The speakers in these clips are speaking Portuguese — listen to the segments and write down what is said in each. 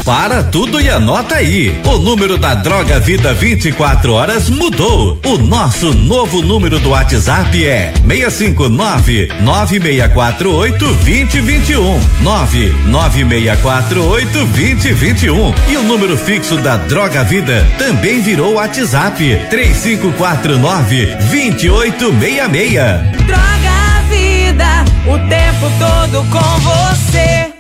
Para tudo e anota aí. O número da Droga Vida 24 horas mudou. O nosso novo número do WhatsApp é 659-9648-2021. 99648-2021. E o número fixo da Droga Vida também virou WhatsApp. 3549-2866. Droga Vida, o tempo todo com você.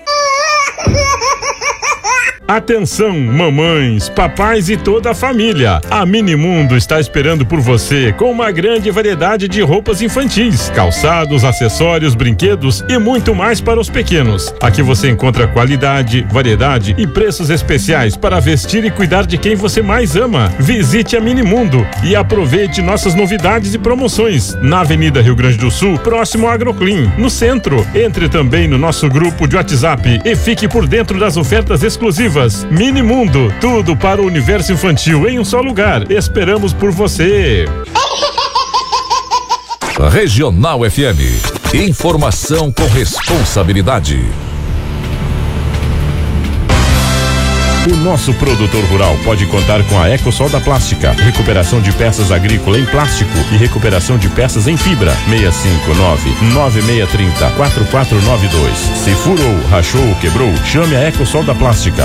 Atenção, mamães, papais e toda a família. A Minimundo está esperando por você com uma grande variedade de roupas infantis, calçados, acessórios, brinquedos e muito mais para os pequenos. Aqui você encontra qualidade, variedade e preços especiais para vestir e cuidar de quem você mais ama. Visite a Minimundo e aproveite nossas novidades e promoções na Avenida Rio Grande do Sul, próximo ao Agroclean, no centro. Entre também no nosso grupo de WhatsApp e fique por dentro das ofertas exclusivas. Minimundo, tudo para o universo infantil em um só lugar. Esperamos por você. Regional FM. Informação com responsabilidade. O nosso produtor rural pode contar com a Ecosol da Plástica, recuperação de peças agrícolas em plástico e recuperação de peças em fibra. 659-9630-4492. Se furou, rachou ou quebrou, chame a Ecosol da Plástica.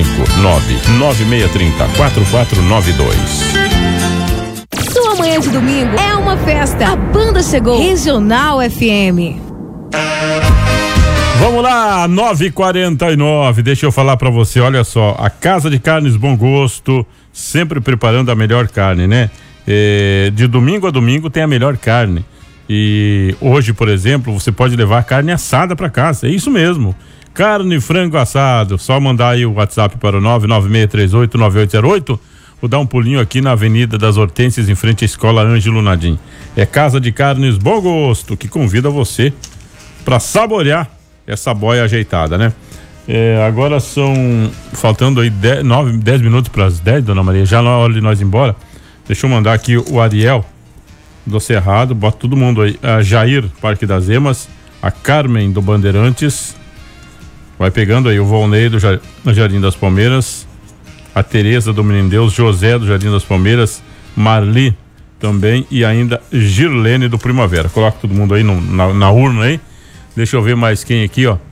659-9630-4492. Sua manhã de domingo é uma festa. A banda chegou. Regional FM. Vamos lá, 9h49. Deixa eu falar pra você, olha só, a Casa de Carnes Bom Gosto, sempre preparando a melhor carne, né? De domingo a domingo tem a melhor carne. E hoje, por exemplo, você pode levar carne assada pra casa, é isso mesmo. Carne e frango assado, só mandar aí o WhatsApp para o 996389808 ou dar um pulinho aqui na Avenida das Hortênsias, em frente à Escola Ângelo Nadim. É Casa de Carnes Bom Gosto, que convida você pra saborear essa boia ajeitada, né? Agora são, faltando aí 10 minutos para as 10, dona Maria, já na hora de nós ir embora. Deixa eu mandar aqui o Ariel do Cerrado, bota todo mundo aí, a Jair, Parque das Emas, a Carmen do Bandeirantes, vai pegando aí o Volney do Jardim das Palmeiras, a Tereza do Menino Deus, José do Jardim das Palmeiras, Marli também e ainda Girlene do Primavera. Coloca todo mundo aí na urna aí. Deixa eu ver mais quem aqui, ó.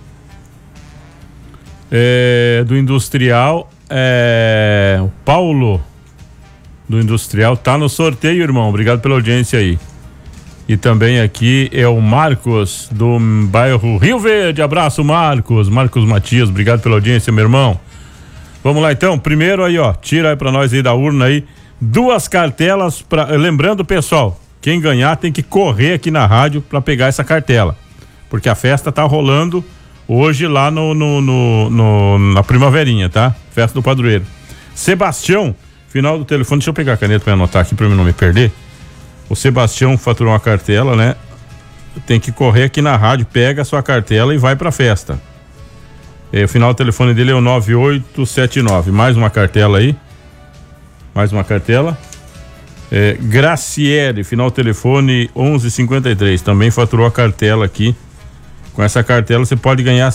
Do Industrial, o Paulo do Industrial tá no sorteio, irmão. Obrigado pela audiência aí. E também aqui é o Marcos do bairro Rio Verde. Abraço, Marcos Matias, obrigado pela audiência, meu irmão. Vamos lá então, primeiro aí, ó, tira aí pra nós aí da urna aí 2 cartelas lembrando, pessoal, quem ganhar tem que correr aqui na rádio pra pegar essa cartela. Porque a festa tá rolando hoje lá na Primaverinha, tá? Festa do Padroeiro. Sebastião, final do telefone, deixa eu pegar a caneta pra anotar aqui pra mim não me perder. O Sebastião faturou uma cartela, né? Tem que correr aqui na rádio, pega a sua cartela e vai pra festa. O final do telefone dele é o 9879. Mais uma cartela aí. Mais uma cartela. Graciele, final do telefone 1153. Também faturou a cartela aqui. Com essa cartela você pode ganhar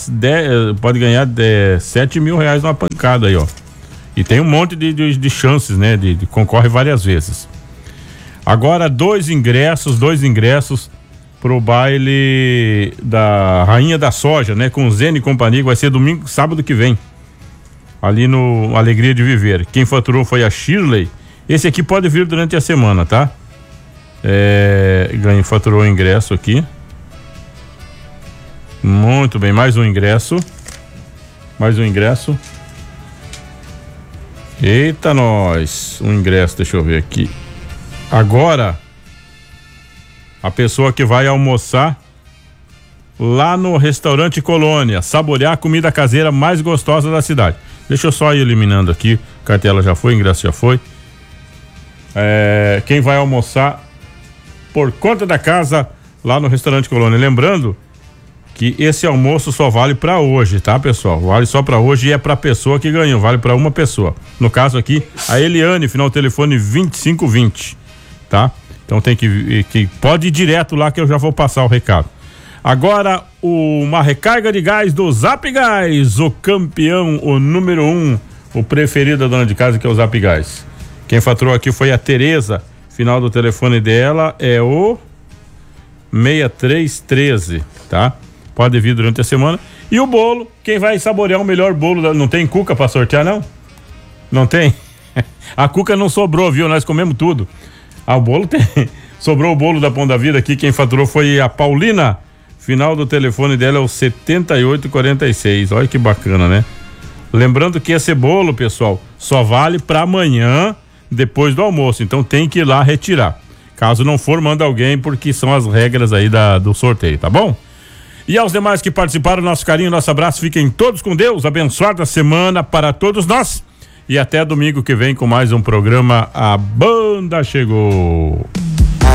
7 mil reais numa pancada aí, ó. E tem um monte de chances, né? Concorre várias vezes. Agora 2 ingressos pro baile da Rainha da Soja, né? Com Zene e companhia, vai ser domingo, sábado que vem. Ali no Alegria de Viver. Quem faturou foi a Shirley. Esse aqui pode vir durante a semana, tá? Faturou o ingresso aqui. Muito bem, mais um ingresso. Eita, nós. Um ingresso, deixa eu ver aqui. Agora, a pessoa que vai almoçar lá no restaurante Colônia, saborear a comida caseira mais gostosa da cidade. Deixa eu só ir eliminando aqui. Cartela já foi, ingresso já foi. Quem vai almoçar por conta da casa lá no restaurante Colônia. Lembrando que esse almoço só vale para hoje, tá, pessoal? Vale só para hoje e é para pessoa que ganhou, vale para uma pessoa. No caso aqui, a Eliane, final do telefone 2520, tá? Então tem que pode ir direto lá que eu já vou passar o recado. Agora, uma recarga de gás do Zap Gás, o campeão, o número 1, o preferido da dona de casa, que é o Zap Gás. Quem faturou aqui foi a Tereza, final do telefone dela é o 6313, tá? Pode vir durante a semana. E o bolo, quem vai saborear o melhor bolo, não tem cuca pra sortear, não? Não tem? A cuca não sobrou, viu? Nós comemos tudo. Ah, o bolo tem. Sobrou o bolo da Pão da Vida aqui, quem faturou foi a Paulina, final do telefone dela é o 7846. Olha que bacana, né? Lembrando que esse bolo, pessoal, só vale pra amanhã, depois do almoço, então tem que ir lá retirar. Caso não for, manda alguém, porque são as regras aí do sorteio, tá bom? E aos demais que participaram, nosso carinho, nosso abraço, fiquem todos com Deus, abençoada semana para todos nós, e até domingo que vem com mais um programa A Banda Chegou.